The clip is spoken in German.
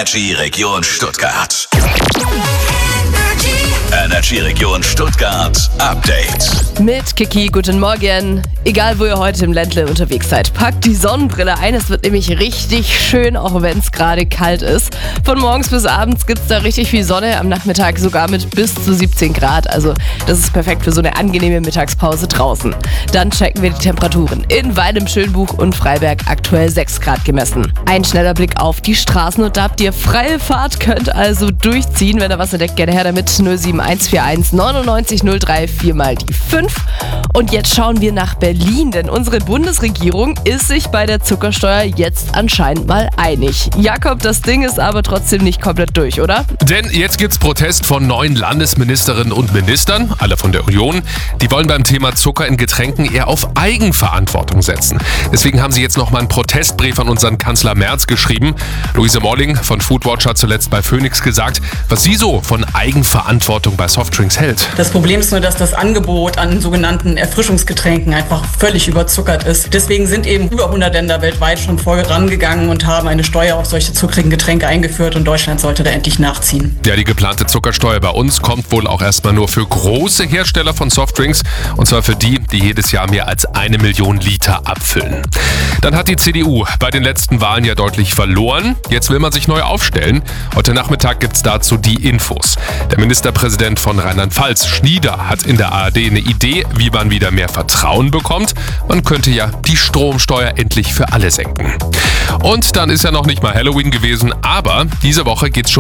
Energy Region Stuttgart. Energy Region Stuttgart Update. Mit Kiki, guten Morgen. Egal, wo ihr heute im Ländle unterwegs seid, packt die Sonnenbrille ein. Es wird nämlich richtig schön, auch wenn es gerade kalt ist. Von morgens bis abends gibt es da richtig viel Sonne, am Nachmittag sogar mit bis zu 17 Grad. Also das ist perfekt für so eine angenehme Mittagspause draußen. Dann checken wir die Temperaturen. In Weidem, Schönbuch und Freiberg aktuell 6 Grad gemessen. Ein schneller Blick auf die Straßen und da habt ihr freie Fahrt, könnt also durchziehen. Wenn ihr was entdeckt, gerne her damit. 07141 99 03 4 mal die 5. Und jetzt schauen wir nach Berlin, denn unsere Bundesregierung ist sich bei der Zuckersteuer jetzt anscheinend mal einig. Jakob, das Ding ist aber trotzdem nicht komplett durch, oder? Denn jetzt gibt's Protest von 9 Landesministerinnen und Ministern, alle von der Union. Die wollen beim Thema Zucker in Getränken eher auf Eigenverantwortung setzen. Deswegen haben sie jetzt nochmal einen Protestbrief an unseren Kanzler Merz geschrieben. Luise Morling von Foodwatch hat zuletzt bei Phoenix gesagt, was sie so von Eigenverantwortung bei Softdrinks hält. Das Problem ist nur, dass das Angebot an sogenannten Erfrischungsgetränken einfach völlig überzuckert ist. Deswegen sind eben über 100 Länder weltweit schon vorangegangen und haben eine Steuer auf solche zuckrigen Getränke eingeführt und Deutschland sollte da endlich nachziehen. Ja, die geplante Zuckersteuer bei uns kommt wohl auch erstmal nur für große Hersteller von Softdrinks und zwar für die, die jedes Jahr mehr als 1 Million Liter abfüllen. Dann hat die CDU bei den letzten Wahlen ja deutlich verloren. Jetzt will man sich neu aufstellen. Heute Nachmittag gibt's dazu die Infos. Der Ministerpräsident von Rheinland-Pfalz, Schnieder, hat in der ARD eine Idee, wie man wieder mehr Vertrauen bekommt. Man könnte ja die Stromsteuer endlich für alle senken. Und dann ist ja noch nicht mal Halloween gewesen, aber diese Woche geht's schon